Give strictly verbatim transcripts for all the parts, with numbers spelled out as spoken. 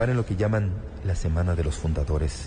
en lo que llaman la Semana de los Fundadores.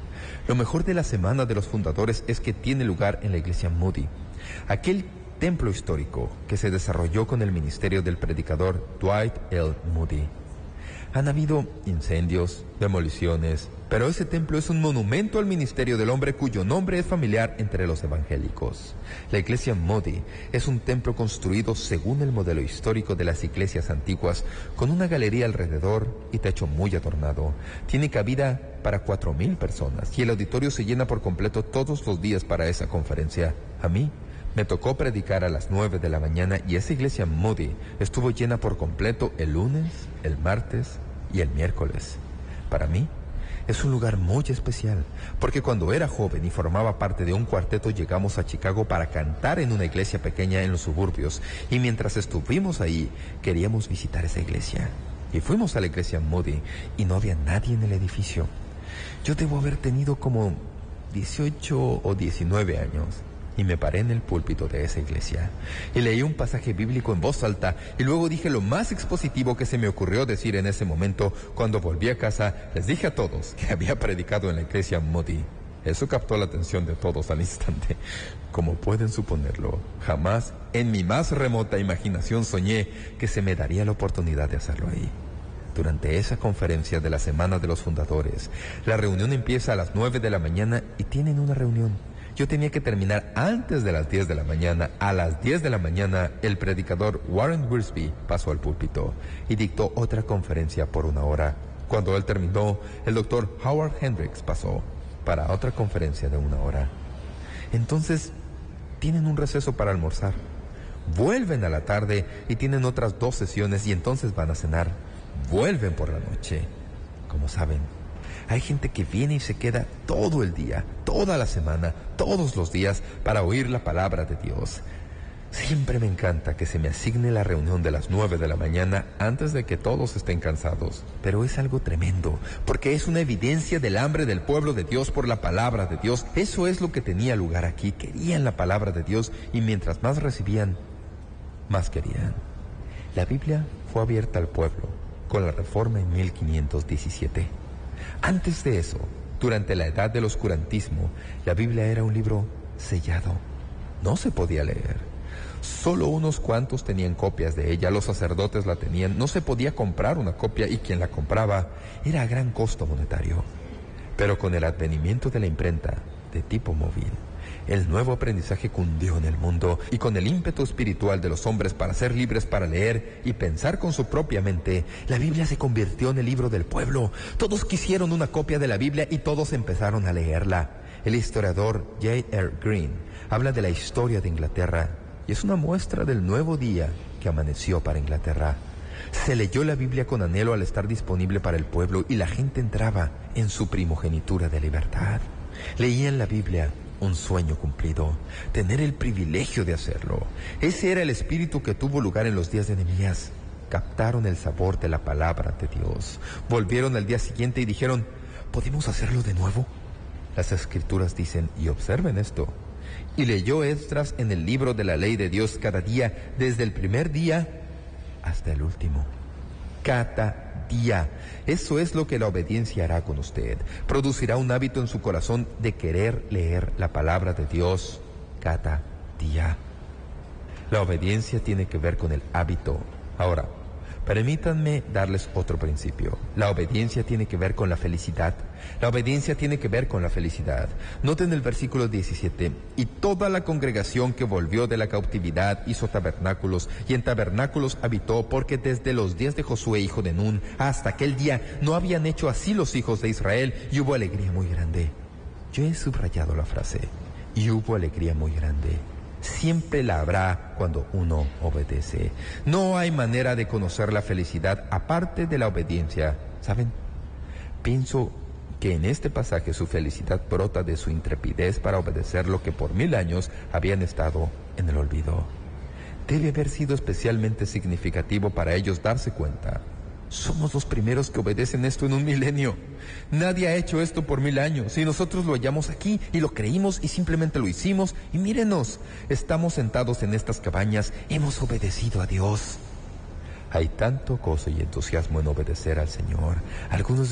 Lo mejor de la Semana de los Fundadores es que tiene lugar en la iglesia Moody, aquel templo histórico que se desarrolló con el ministerio del predicador Dwight L. Moody. Han habido incendios, demoliciones, pero ese templo es un monumento al ministerio del hombre cuyo nombre es familiar entre los evangélicos. La iglesia Moody es un templo construido según el modelo histórico de las iglesias antiguas, con una galería alrededor y techo muy adornado. Tiene cabida para cuatro mil personas y el auditorio se llena por completo todos los días para esa conferencia. A mí me tocó predicar a las nueve de la mañana y esa iglesia Moody estuvo llena por completo el lunes, el martes y el miércoles. Para mí es un lugar muy especial, porque cuando era joven y formaba parte de un cuarteto llegamos a Chicago para cantar en una iglesia pequeña en los suburbios, y mientras estuvimos ahí queríamos visitar esa iglesia. Y fuimos a la iglesia Moody y no había nadie en el edificio. Yo debo haber tenido como dieciocho o diecinueve años. Y me paré en el púlpito de esa iglesia y leí un pasaje bíblico en voz alta y luego dije lo más expositivo que se me ocurrió decir en ese momento. Cuando volví a casa les dije a todos que había predicado en la iglesia Moody. Eso captó la atención de todos al instante. Como pueden suponerlo, jamás en mi más remota imaginación soñé que se me daría la oportunidad de hacerlo ahí. Durante esa conferencia de la Semana de los Fundadores, la reunión empieza a las nueve de la mañana y tienen una reunión. Yo tenía que terminar antes de las diez de la mañana. A las diez de la mañana, el predicador Warren Wiersbe pasó al púlpito y dictó otra conferencia por una hora. Cuando él terminó, el doctor Howard Hendricks pasó para otra conferencia de una hora. Entonces, tienen un receso para almorzar. Vuelven a la tarde y tienen otras dos sesiones y entonces van a cenar. Vuelven por la noche. Como saben, hay gente que viene y se queda todo el día, toda la semana, todos los días para oír la palabra de Dios. Siempre me encanta que se me asigne la reunión de las nueve de la mañana antes de que todos estén cansados. Pero es algo tremendo, porque es una evidencia del hambre del pueblo de Dios por la palabra de Dios. Eso es lo que tenía lugar aquí. Querían la palabra de Dios y mientras más recibían, más querían. La Biblia fue abierta al pueblo con la Reforma en mil quinientos diecisiete. Antes de eso, durante la edad del oscurantismo, la Biblia era un libro sellado. No se podía leer. Solo unos cuantos tenían copias de ella, los sacerdotes la tenían, no se podía comprar una copia y quien la compraba era a gran costo monetario. Pero con el advenimiento de la imprenta de tipo móvil, el nuevo aprendizaje cundió en el mundo y con el ímpetu espiritual de los hombres para ser libres para leer y pensar con su propia mente, la Biblia se convirtió en el libro del pueblo. Todos quisieron una copia de la Biblia y todos empezaron a leerla. El historiador J R Green habla de la historia de Inglaterra y es una muestra del nuevo día que amaneció para Inglaterra. Se leyó la Biblia con anhelo al estar disponible para el pueblo y la gente entraba en su primogenitura de libertad. Leían la Biblia, un sueño cumplido, tener el privilegio de hacerlo. Ese era el espíritu que tuvo lugar en los días de Nehemías. Captaron el sabor de la palabra de Dios. Volvieron al día siguiente y dijeron, ¿podemos hacerlo de nuevo? Las escrituras dicen, y observen esto, y leyó Esdras en el libro de la ley de Dios cada día, desde el primer día hasta el último. Cada día. Eso es lo que la obediencia hará con usted. Producirá un hábito en su corazón de querer leer la palabra de Dios cada día. La obediencia tiene que ver con el hábito. Ahora, permítanme darles otro principio. La obediencia tiene que ver con la felicidad. La obediencia tiene que ver con la felicidad. Noten el versículo diecisiete. Y toda la congregación que volvió de la cautividad hizo tabernáculos, y en tabernáculos habitó, porque desde los días de Josué, hijo de Nun, hasta aquel día no habían hecho así los hijos de Israel, y hubo alegría muy grande. Yo he subrayado la frase, y hubo alegría muy grande. Siempre la habrá cuando uno obedece. No hay manera de conocer la felicidad aparte de la obediencia. ¿Saben? Pienso que en este pasaje su felicidad brota de su intrepidez para obedecer lo que por mil años habían estado en el olvido. Debe haber sido especialmente significativo para ellos darse cuenta. Somos los primeros que obedecen esto en un milenio. Nadie ha hecho esto por mil años y nosotros lo hallamos aquí y lo creímos y simplemente lo hicimos y mírenos, estamos sentados en estas cabañas, hemos obedecido a Dios. Hay tanto gozo y entusiasmo en obedecer al Señor. Algunos